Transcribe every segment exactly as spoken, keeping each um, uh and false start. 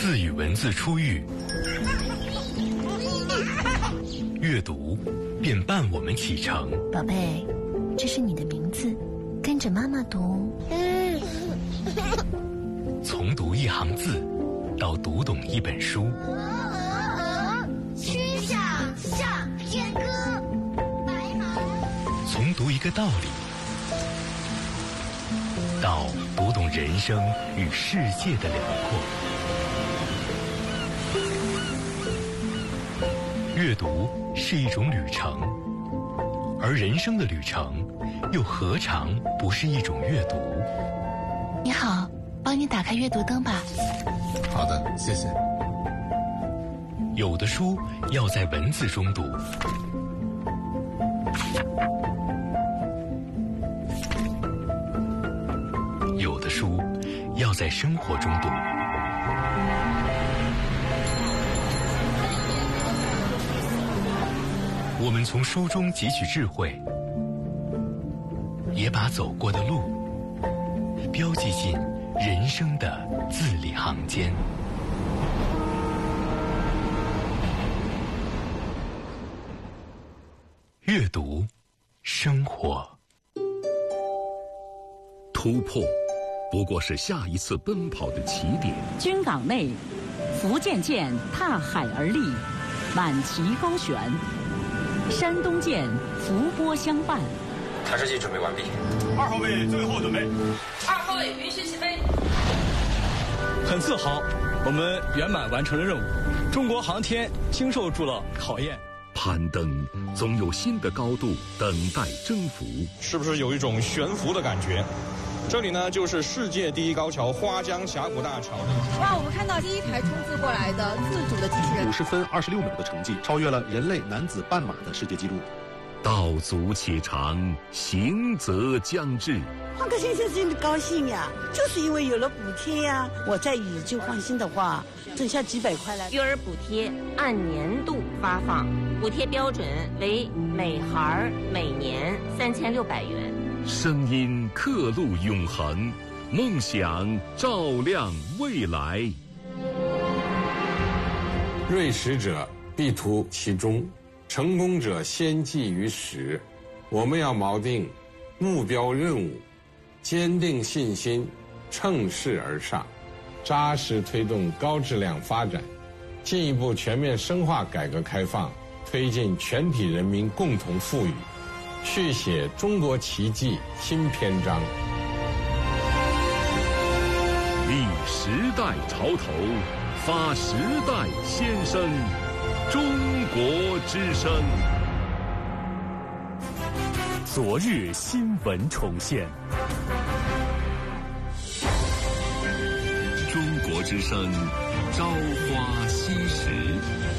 字与文字初遇，阅读便伴我们启程。 宝贝，这是你的名字，跟着妈妈读。 从读一行字到读懂一本书， 曲项向天歌，白毛。 从读一个道理到读懂人生与世界的辽阔。阅读是一种旅程，而人生的旅程又何尝不是一种阅读？ 你好，帮你打开阅读灯吧。 好的，谢谢。 有的书要在文字中读，有的书要在生活中读。我们从书中汲取智慧，也把走过的路标记进人生的字里行间。阅读，生活。 突破不过是下一次奔跑的起点。 军港内，福建舰踏海而立，满旗高悬；山东舰伏波相伴。 弹射器准备完毕。 二号位最后准备。 二号位允许起飞。 很自豪，我们圆满完成了任务。中国航天经受住了考验。 攀登总有新的高度等待征服。 是不是有一种悬浮的感觉？这里呢，就是世界第一高桥花江峡谷大桥。 哇，我们看到第一台冲刺过来的自主的机器人， 五十分二十六秒的成绩，超越了人类男子半马的世界纪录。 道阻且长，行则将至。 换个先生真的高兴呀，就是因为有了补贴呀。我再以旧换新的话，挣下几百块来。 育儿补贴按年度发放，补贴标准为每孩每年三千六百元。 声音刻录永恒，梦想照亮未来。 锐识者必图其中，成功者先记于始。我们要锚定目标任务，坚定信心，乘势而上，扎实推动高质量发展，进一步全面深化改革开放，推进全体人民共同富裕，续写中国奇迹新篇章。 立时代潮头，发时代先声，中国之声。 昨日新闻重现。 中国之声，朝花夕拾。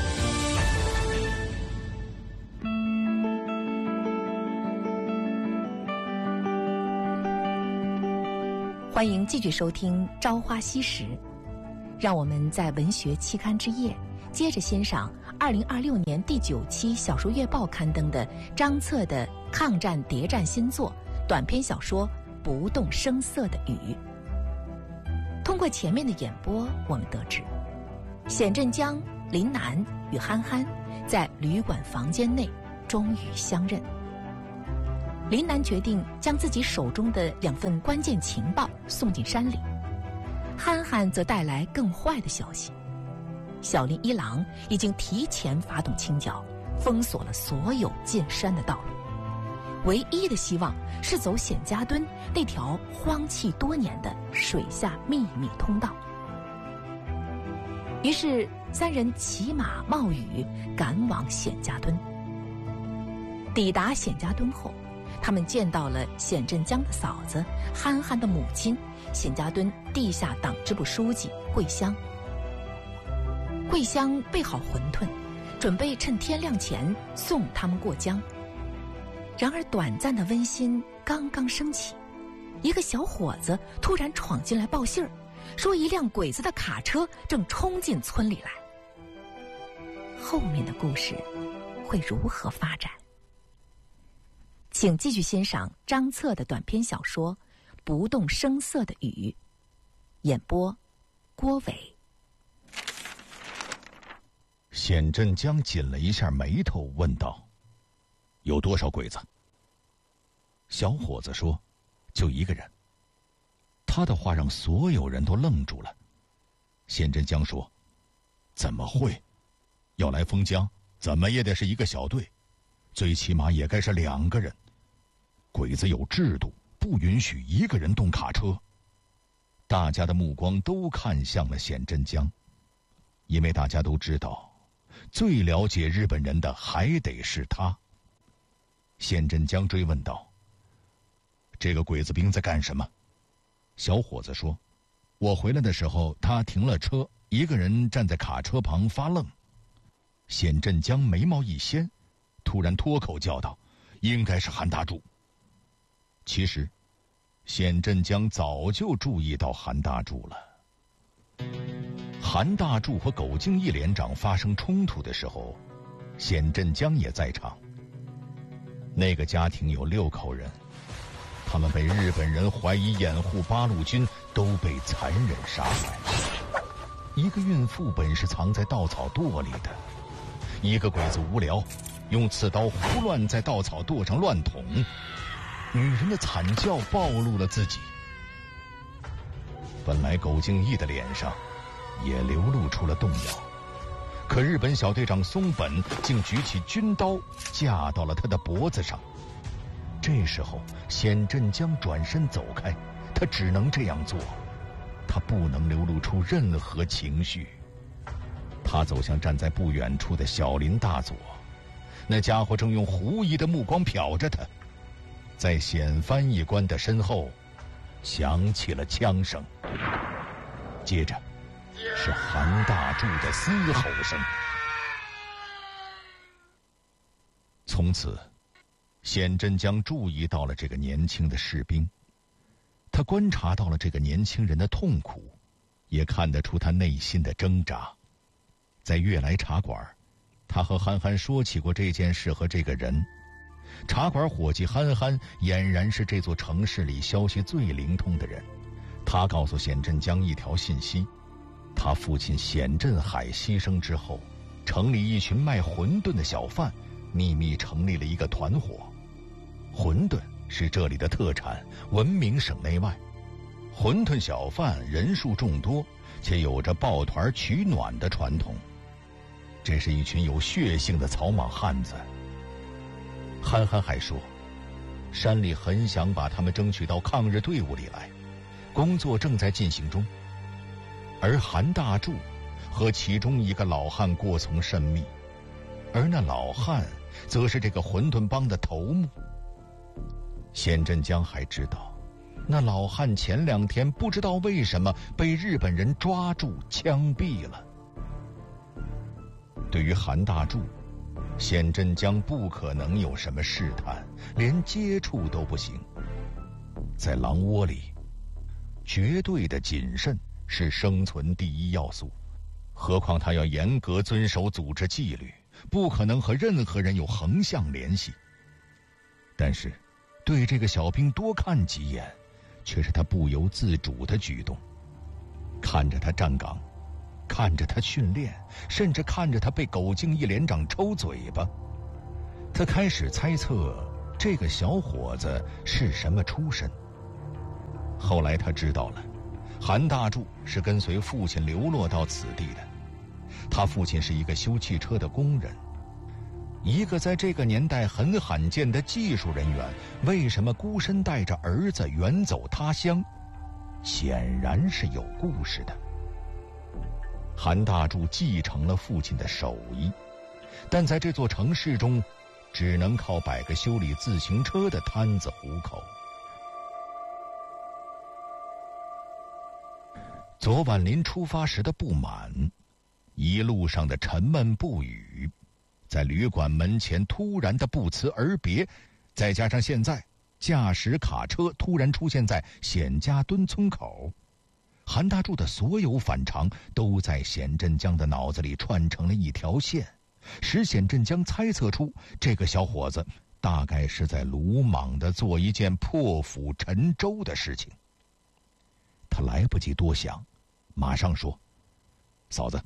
欢迎继续收听《朝花夕拾》，让我们在文学期刊之夜接着欣赏二零二六年第九期《小说月报》刊登的张策的抗战谍战新作短篇小说《不动声色的雨》。通过前面的演播，我们得知冼振江、林楠与憨憨在旅馆房间内终于相认。林楠决定将自己手中的两份关键情报送进山里，憨憨则带来更坏的消息。小林一郎已经提前发动清剿，封锁了所有进山的道路，唯一的希望是走冼家墩那条荒弃多年的水下秘密通道。于是三人骑马冒雨赶往冼家墩。抵达冼家墩后，他们见到了冼振江的嫂子、憨憨的母亲、冼家墩地下党支部书记桂香。桂香备好馄饨，准备趁天亮前送他们过江。然而短暂的温馨刚刚升起，一个小伙子突然闯进来报信儿，说一辆鬼子的卡车正冲进村里来。后面的故事会如何发展？请继续欣赏张策的短篇小说《不动声色的雨》，演播郭伟。 显振江紧了一下眉头，问道：“有多少鬼子？”小伙子说：“就一个人。”他的话让所有人都愣住了。显振江说：“怎么会？要来封疆，怎么也得是一个小队，最起码也该是两个人。鬼子有制度，不允许一个人动卡车。”大家的目光都看向了显振江，因为大家都知道，最了解日本人的还得是他。显振江追问道：“这个鬼子兵在干什么？”小伙子说：“我回来的时候，他停了车，一个人站在卡车旁发愣。”显振江眉毛一掀，突然脱口叫道：“应该是韩大柱。”其实显振江早就注意到韩大柱了。韩大柱和苟敬义连长发生冲突的时候，显振江也在场。那个家庭有六口人，他们被日本人怀疑掩护八路军，都被残忍杀害。一个孕妇本是藏在稻草垛里的，一个鬼子无聊，用刺刀胡乱在稻草垛上乱捅。女人的惨叫暴露了自己。本来苟敬义的脸上也流露出了动摇，可日本小队长松本竟举起军刀架到了他的脖子上。这时候显振江转身走开，他只能这样做，他不能流露出任何情绪。他走向站在不远处的小林大佐，那家伙正用狐疑的目光瞟着他。在显翻译官的身后响起了枪声，接着是韩大柱的嘶吼声。从此显振江注意到了这个年轻的士兵，他观察到了这个年轻人的痛苦，也看得出他内心的挣扎。在悦来茶馆，他和憨憨说起过这件事和这个人。茶馆伙计憨憨俨然是这座城市里消息最灵通的人，他告诉显振江一条信息：他父亲显振海牺牲之后，城里一群卖馄饨的小贩秘密成立了一个团伙。馄饨是这里的特产，闻名省内外。馄饨小贩人数众多，且有着抱团取暖的传统。这是一群有血性的草莽汉子。憨憨还说，山里很想把他们争取到抗日队伍里来，工作正在进行中。而韩大柱和其中一个老汉过从甚密，而那老汉则是这个馄饨帮的头目。显振江还知道，那老汉前两天不知道为什么被日本人抓住枪毙了。对于韩大柱，显振江不可能有什么试探，连接触都不行。在狼窝里，绝对的谨慎是生存第一要素，何况他要严格遵守组织纪律，不可能和任何人有横向联系。但是对这个小兵多看几眼，却是他不由自主的举动。看着他站岗，看着他训练，甚至看着他被苟敬义连长抽嘴巴，他开始猜测这个小伙子是什么出身。后来他知道了，韩大柱是跟随父亲流落到此地的，他父亲是一个修汽车的工人。一个在这个年代很罕见的技术人员，为什么孤身带着儿子远走他乡？显然是有故事的。韩大柱继承了父亲的手艺，但在这座城市中，只能靠摆个修理自行车的摊子糊口。昨晚临出发时的不满，一路上的沉闷不语，在旅馆门前突然的不辞而别，再加上现在驾驶卡车突然出现在显家墩村口，韩大柱的所有反常都在显振江的脑子里串成了一条线，使显振江猜测出这个小伙子大概是在鲁莽地做一件破釜沉舟的事情。他来不及多想，马上说：“嫂子，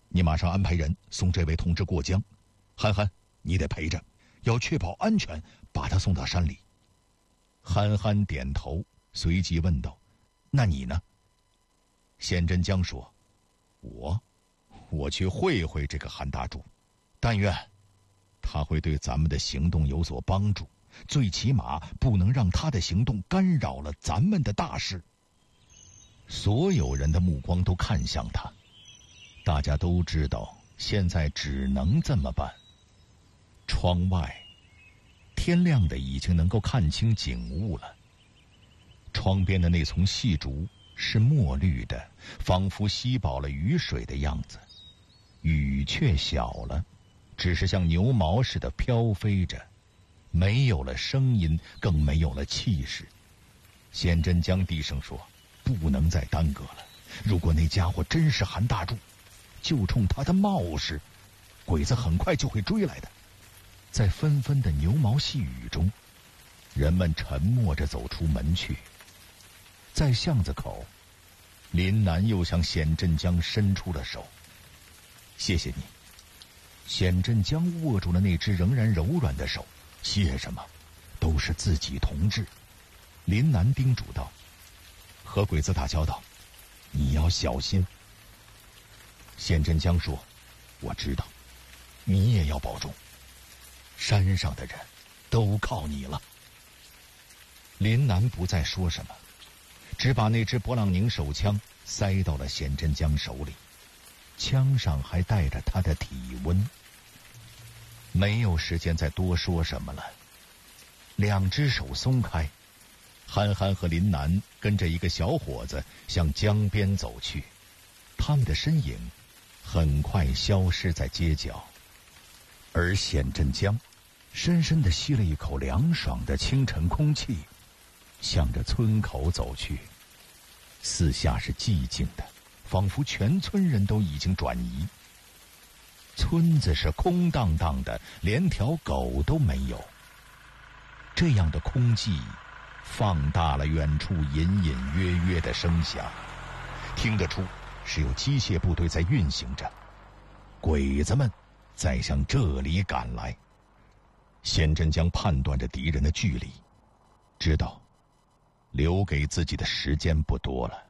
你马上安排人送这位同志过江。憨憨，你得陪着，要确保安全，把他送到山里。憨憨点头，随即问道：那你呢？县真江说：我我去会会这个韩大柱，但愿他会对咱们的行动有所帮助，最起码不能让他的行动干扰了咱们的大事。所有人的目光都看向他，大家都知道现在只能这么办。窗外天亮的已经能够看清景物了，窗边的那丛细竹是墨绿的，仿佛吸饱了雨水的样子，雨却小了，只是像牛毛似的飘飞着，没有了声音，更没有了气势。县真江低声说：不能再耽搁了，如果那家伙真是韩大柱，就冲他的冒失，鬼子很快就会追来的。在纷纷的牛毛细雨中，人们沉默着走出门去。在巷子口，林南又向县真江伸出了手。谢谢你。县真江握住了那只仍然柔软的手。谢什么，都是自己同志。林南叮嘱道：和鬼子打交道，你要小心。县真江说：我知道，你也要保重，山上的人都靠你了。林南不再说什么，只把那只勃朗宁手枪塞到了县真江手里，枪上还带着他的体温。没有时间再多说什么了，两只手松开，憨憨和林南跟着一个小伙子向江边走去，他们的身影很快消失在街角。而县真江深深地吸了一口凉爽的清晨空气，向着村口走去。四下是寂静的，仿佛全村人都已经转移。村子是空荡荡的，连条狗都没有。这样的空寂放大了远处隐隐约约的声响，听得出是有机械部队在运行着，鬼子们在向这里赶来。县真江判断着敌人的距离，知道留给自己的时间不多了。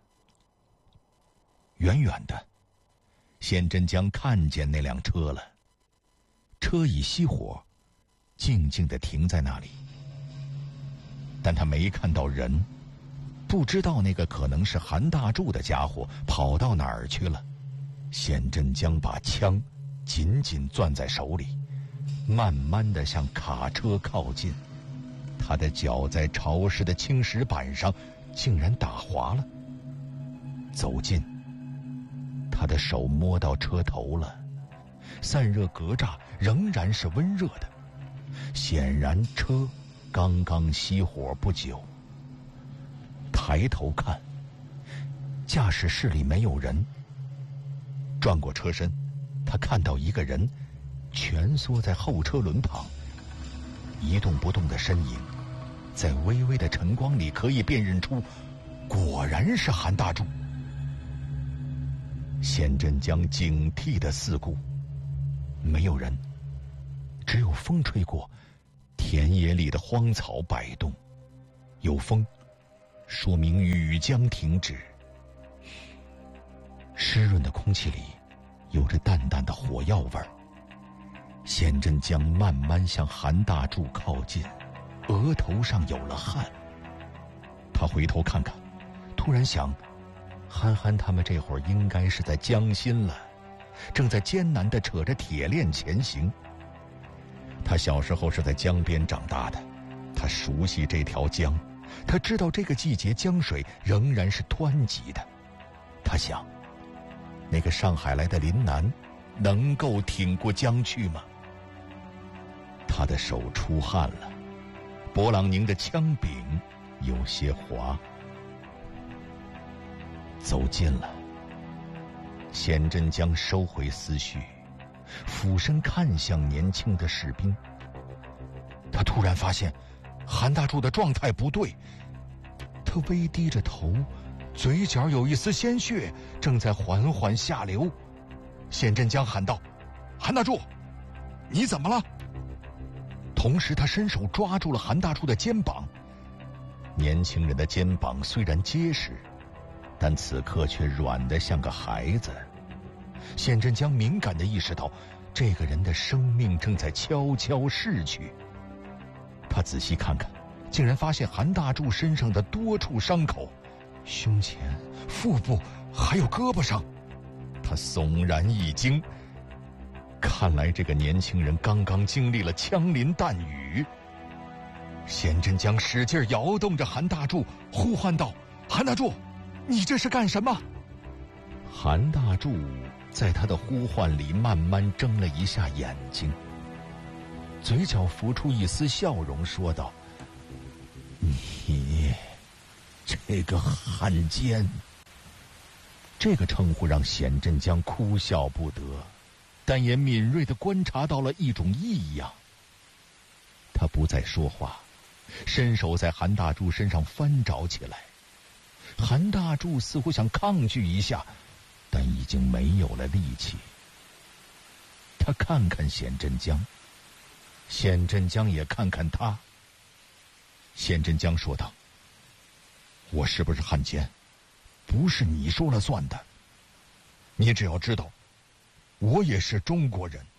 远远的，县真江看见那辆车了，车已熄火，静静地停在那里。但他没看到人，不知道那个可能是韩大柱的家伙跑到哪儿去了。县真江把枪紧紧攥在手里，慢慢地向卡车靠近。他的脚在潮湿的青石板上竟然打滑了。走近，他的手摸到车头了，散热格栅仍然是温热的，显然车刚刚熄火不久。抬头看，驾驶室里没有人。转过车身，他看到一个人蜷缩在后车轮旁，一动不动的身影在微微的晨光里可以辨认出，果然是韩大柱。县真江警惕的四顾，没有人，只有风吹过，田野里的荒草摆动。有风，说明雨将停止。湿润的空气里有着淡淡的火药味儿。县真江慢慢向韩大柱靠近，额头上有了汗。他回头看看，突然想，憨憨他们这会儿应该是在江心了，正在艰难地扯着铁链前行。他小时候是在江边长大的，他熟悉这条江，他知道这个季节江水仍然是湍急的。他想，那个上海来的林南能够挺过江去吗？他的手出汗了，勃朗宁的枪柄有些滑。走近了，县真江收回思绪，俯身看向年轻的士兵。他突然发现韩大柱的状态不对，他微低着头，嘴角有一丝鲜血正在缓缓下流。 县镇江喊道：“韩大柱，你怎么了？”同时，他伸手抓住了韩大柱的肩膀。年轻人的肩膀虽然结实，但此刻却软得像个孩子。县镇江敏感地意识到，这个人的生命正在悄悄逝去。他仔细看看，竟然发现韩大柱身上的多处伤口，胸前、腹部还有胳膊上。他悚然一惊，看来这个年轻人刚刚经历了枪林弹雨。县镇江使劲摇动着韩大柱，呼唤道：“韩大柱，你这是干什么？”韩大柱在他的呼唤里慢慢睁了一下眼睛，嘴角浮出一丝笑容，说道：“你这个汉奸。”这个称呼让县镇江哭笑不得，但也敏锐地观察到了一种异样。他不再说话，伸手在韩大柱身上翻找起来。韩大柱似乎想抗拒一下，但已经没有了力气。他看看县镇江，县镇江也看看他。县镇江说道：“我是不是汉奸，不是你说了算的。你只要知道，我也是中国人。”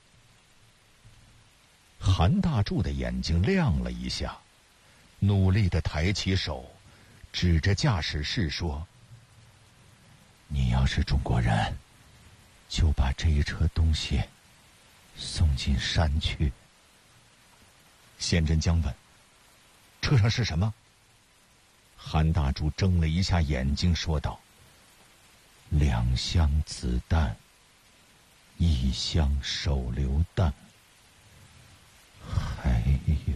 韩大柱的眼睛亮了一下，努力地抬起手，指着驾驶室说：“你要是中国人，就把这一车东西送进山去。”县镇江问：“车上是什么？”韩大柱睁了一下眼睛，说道：“两箱子弹，一箱手榴弹，还有……”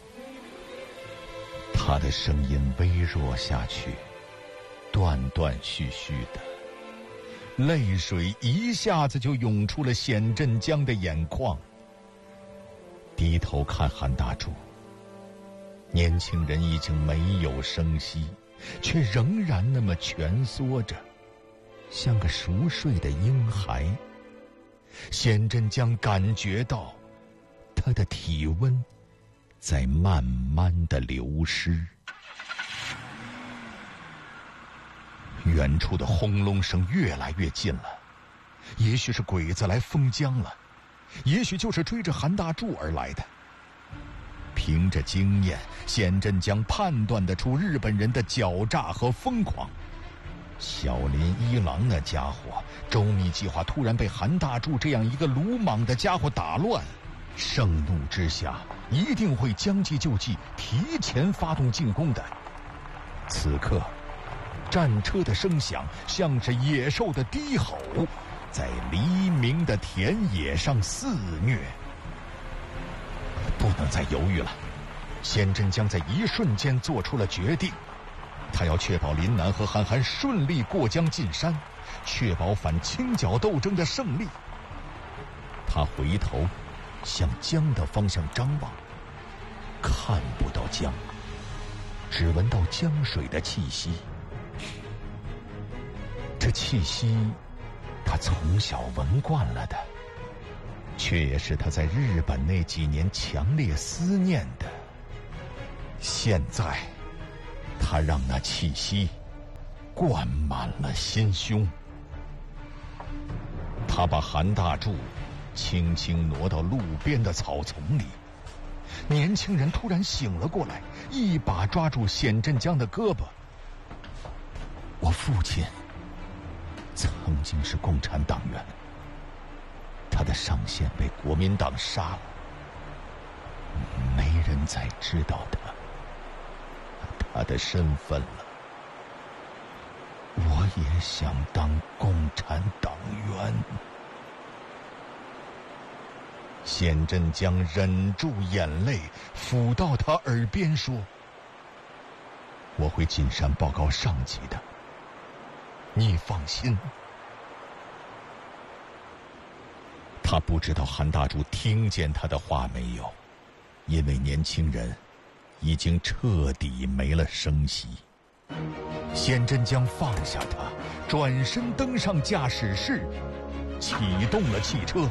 他的声音微弱下去，断断续续的，泪水一下子就涌出了县镇江的眼眶。低头看韩大柱，年轻人已经没有声息，却仍然那么蜷缩着，像个熟睡的婴孩。县镇江感觉到他的体温在慢慢的流失。远处的轰隆声越来越近了，也许是鬼子来封江了，也许就是追着韩大柱而来的。凭着经验，县镇江判断得出日本人的狡诈和疯狂。小林一郎那家伙，周密计划突然被韩大柱这样一个鲁莽的家伙打乱，盛怒之下一定会将计就计，提前发动进攻的。此刻战车的声响像是野兽的低吼，在黎明的田野上肆虐。不能再犹豫了，县镇江在一瞬间做出了决定，他要确保林南和韩寒顺利过江进山，确保反清剿斗争的胜利。他回头向江的方向张望，看不到江，只闻到江水的气息。这气息他从小闻惯了的，却也是他在日本那几年强烈思念的。现在他让那气息灌满了心胸。他把韩大柱轻轻挪到路边的草丛里。年轻人突然醒了过来，一把抓住县镇江的胳膊。我父亲曾经是共产党员，他的上线被国民党杀了，没人再知道他他的身份了。我也想当共产党员。县镇江忍住眼泪，抚到他耳边说：“我会进山报告上级的，你放心。”他不知道韩大柱听见他的话没有，因为年轻人已经彻底没了声息。县镇江放下他，转身登上驾驶室， 启动了汽车。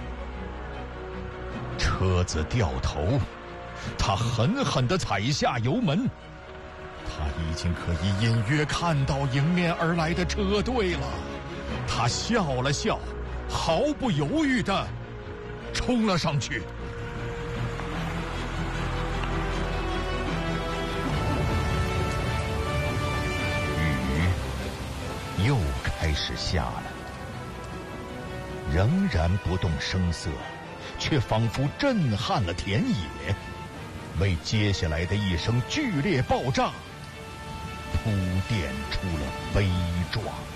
车子掉头，他狠狠地踩下油门。他已经可以隐约看到迎面而来的车队了。他笑了笑，毫不犹豫地冲了上去。雨又开始下了，仍然不动声色，却仿佛震撼了田野，为接下来的一声剧烈爆炸铺垫出了悲壮。